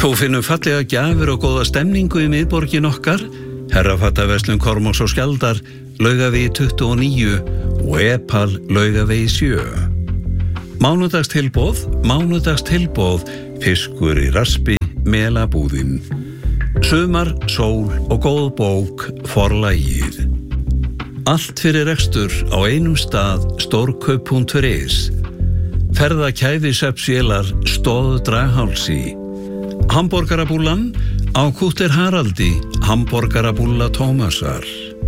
Þú finnum fallega gjafir og góða stemningu í miðborgin okkar. Herrafattaverslun Kormáks og Skjaldar, Laugavegi 29 og Epal Laugavegi 7. Mánudagstilboð, fiskur í raspi, melabúðin. Sumar, sól og góð bók, Forlagið. Allt fyrir rekstur á einum stað, stórkaup.is. Ferðakæfisöpsvélar, Stóð Draghálsi. Hamborgarabúllan á Kútter Haraldi, Hamborgarabúlla Tómasar.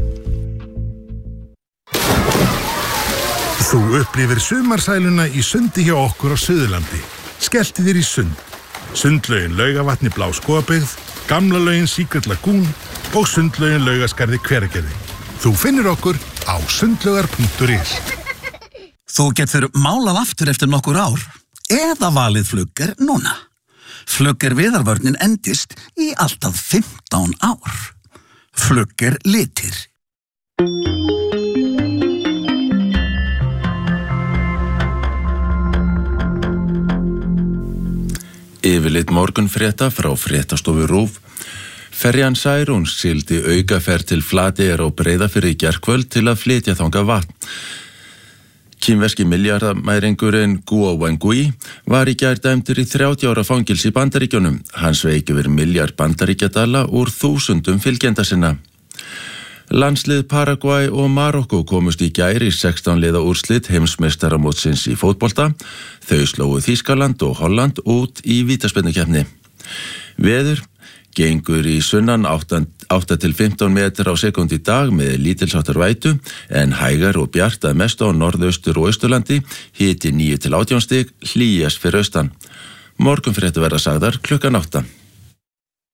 Þú upplifir sumarsæluna í sundi hjá okkur á Suðurlandi. Skellti þér í sund. Sundlaugin Laugavatni Bláskógabyggð, Gamla laugin Secret Lagoon og sundlaugin Laugaskarði Hveragerði. Þú finnur okkur á sundlaugar.is. Þú getur málað aftur eftir nokkur ár eða valið Flugger núna. Flugger viðarvörnin endist í alltaf 15 ár. Flugger litir. Yfirlit morgunfrétta frá fréttastofu RÚV. Ferjan Særún sigldi aukaferð til Flateyjar og Breiðafirði í gærkvöld til að flytja þangað vatn. Kínverski milliardamæringurinn Guo Wengui var í gær dæmdur í 30 ára fangelsi í Bandaríkjunum. Hann sveik yfir milliard bandaríkjadala úr þúsundum fylgjenda sinna. Landslið Paraguay og Marokko komust í gær í 16 liða úrslit heimsmeistaramótsins í fótbolta. Þau slógu Þýskaland og Holland út í vítaspyrnukeppni. Veður gengur í sunnan 8 til 15 metrar á sekúndu í dag með lítilsháttar vætu en hægar og bjart að mestu á norðaustur og austurlandi, hiti 9 til 18 stig, hlýjast fyrir austan. Morgunfréttir verða sagðar klukkan 8.